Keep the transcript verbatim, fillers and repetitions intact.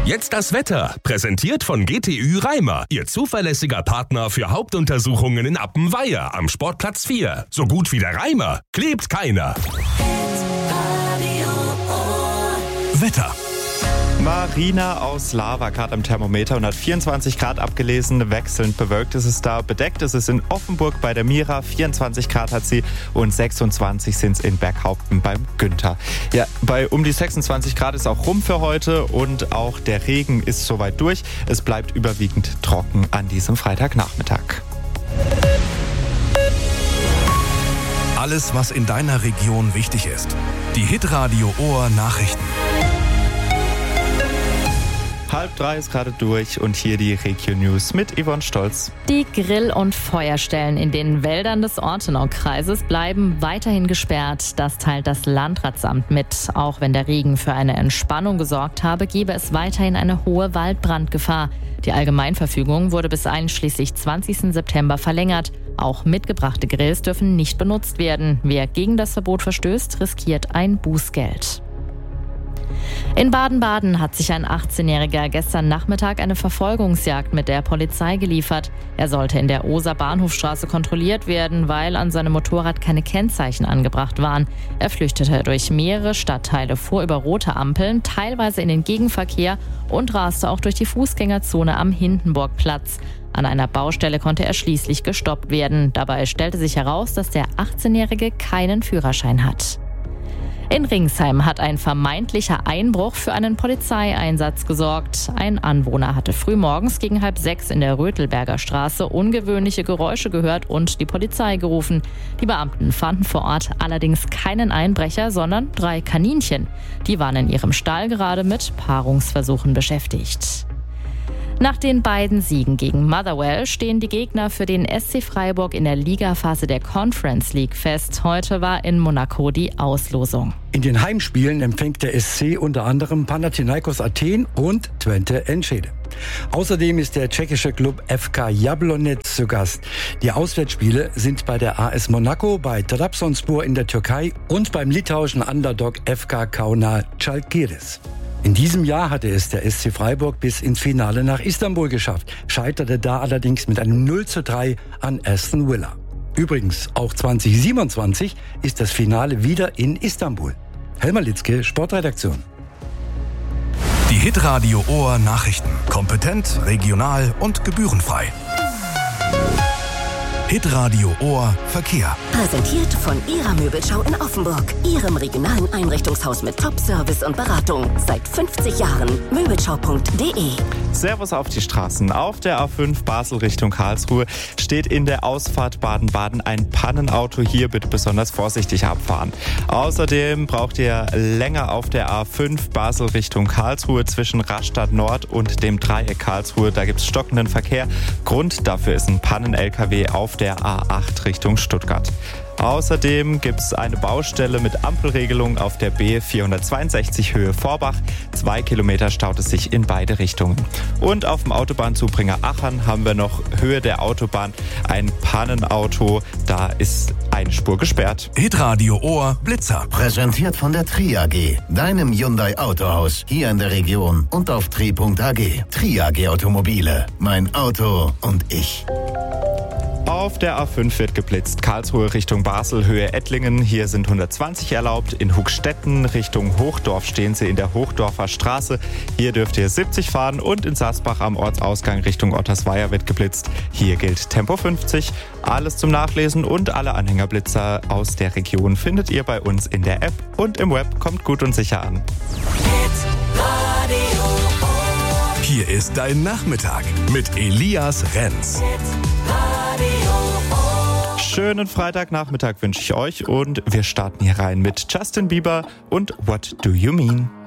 Jetzt das Wetter, präsentiert von G T Ü Reimer, Ihr zuverlässiger Partner für Hauptuntersuchungen in Appenweier am Sportplatz vier. So gut wie der Reimer, klebt keiner. Wetter. Marina aus Lavac hat am Thermometer und hat vierundzwanzig Grad abgelesen. Wechselnd bewölkt ist es da. Bedeckt ist es in Offenburg bei der Mira. vierundzwanzig Grad hat sie und sechsundzwanzig sind es in Berghaupten beim Günther. Ja, bei um die sechsundzwanzig Grad ist auch rum für heute und auch der Regen ist soweit durch. Es bleibt überwiegend trocken an diesem Freitagnachmittag. Alles, was in deiner Region wichtig ist. Die Hitradio Ohr Nachrichten. Halb drei ist gerade durch und hier die Regio-News mit Yvonne Stolz. Die Grill- und Feuerstellen in den Wäldern des Ortenau-Kreises bleiben weiterhin gesperrt. Das teilt das Landratsamt mit. Auch wenn der Regen für eine Entspannung gesorgt habe, gebe es weiterhin eine hohe Waldbrandgefahr. Die Allgemeinverfügung wurde bis einschließlich zwanzigsten September verlängert. Auch mitgebrachte Grills dürfen nicht benutzt werden. Wer gegen das Verbot verstößt, riskiert ein Bußgeld. In Baden-Baden hat sich ein achtzehnjähriger gestern Nachmittag eine Verfolgungsjagd mit der Polizei geliefert. Er sollte in der Ohser Bahnhofstraße kontrolliert werden, weil an seinem Motorrad keine Kennzeichen angebracht waren. Er flüchtete durch mehrere Stadtteile, fuhr über rote Ampeln, teilweise in den Gegenverkehr und raste auch durch die Fußgängerzone am Hindenburgplatz. An einer Baustelle konnte er schließlich gestoppt werden. Dabei stellte sich heraus, dass der achtzehnjährige keinen Führerschein hat. In Ringsheim hat ein vermeintlicher Einbruch für einen Polizeieinsatz gesorgt. Ein Anwohner hatte frühmorgens gegen halb sechs in der Rötelberger Straße ungewöhnliche Geräusche gehört und die Polizei gerufen. Die Beamten fanden vor Ort allerdings keinen Einbrecher, sondern drei Kaninchen. Die waren in ihrem Stall gerade mit Paarungsversuchen beschäftigt. Nach den beiden Siegen gegen Motherwell stehen die Gegner für den S C Freiburg in der Ligaphase der Conference League fest. Heute war in Monaco die Auslosung. In den Heimspielen empfängt der S C unter anderem Panathinaikos Athen und Twente Enschede. Außerdem ist der tschechische Klub F K Jablonec zu Gast. Die Auswärtsspiele sind bei der A S Monaco, bei Trabzonspor in der Türkei und beim litauischen Underdog F K Kauna Žalgiris. In diesem Jahr hatte es der S C Freiburg bis ins Finale nach Istanbul geschafft, scheiterte da allerdings mit einem null zu drei an Aston Villa. Übrigens, auch zwanzig siebenundzwanzig ist das Finale wieder in Istanbul. Helmer Litzke, Sportredaktion. Die Hitradio Ohr Nachrichten. Kompetent, regional und gebührenfrei. Hitradio Ohr Verkehr. Präsentiert von Ihrer Möbelschau in Offenburg. Ihrem regionalen Einrichtungshaus mit Top-Service und Beratung. Seit fünfzig Jahren. Möbelschau punkt de. Servus auf die Straßen. Auf der A fünf Basel Richtung Karlsruhe steht in der Ausfahrt Baden-Baden ein Pannenauto. Hier bitte besonders vorsichtig abfahren. Außerdem braucht ihr länger auf der A fünf Basel Richtung Karlsruhe zwischen Rastatt Nord und dem Dreieck Karlsruhe. Da gibt es stockenden Verkehr. Grund dafür ist ein Pannen-L K W auf der A acht Richtung Stuttgart. Außerdem gibt es eine Baustelle mit Ampelregelung auf der B vierhundertzweiundsechzig Höhe Vorbach. Zwei Kilometer staut es sich in beide Richtungen. Und auf dem Autobahnzubringer Achern haben wir noch Höhe der Autobahn ein Pannenauto. Da ist eine Spur gesperrt. Hitradio Ohr Blitzer. Präsentiert von der Tri A G, deinem Hyundai Autohaus hier in der Region und auf tri punkt a g. Tri A G Automobile. Mein Auto und ich. Auf der A fünf wird geblitzt. Karlsruhe Richtung Basel, Höhe Ettlingen. Hier sind hundertzwanzig erlaubt. In Hugstetten Richtung Hochdorf stehen Sie in der Hochdorfer Straße. Hier dürft ihr siebzig fahren. Und in Sasbach am Ortsausgang Richtung Ottersweier wird geblitzt. Hier gilt Tempo fünfzig. Alles zum Nachlesen und alle Anhängerblitzer aus der Region findet ihr bei uns in der App und im Web. Kommt gut und sicher an. Hier ist dein Nachmittag mit Elias Renz. Schönen Freitagnachmittag wünsche ich euch und wir starten hier rein mit Justin Bieber und What Do You Mean?